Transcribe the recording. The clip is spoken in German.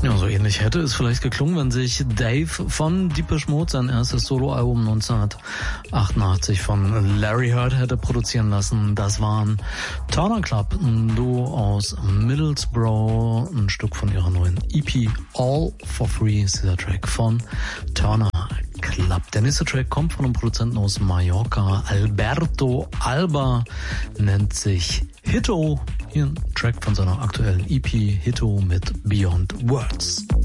Ja, so ähnlich hätte es vielleicht geklungen, wenn sich Dave von Depeche Mode sein erstes Soloalbum 1988 von Larry Heard hätte produzieren lassen. Das waren Turner Club, ein Duo aus Middlesbrough, ein Stück von ihrer neuen EP All for Free ist dieser Track von Turner Club. Der nächste Track kommt von einem Produzenten aus Mallorca, Alberto Alba, nennt sich Hitto. Hier ein Track von seiner aktuellen EP Hitto mit Beyond Words.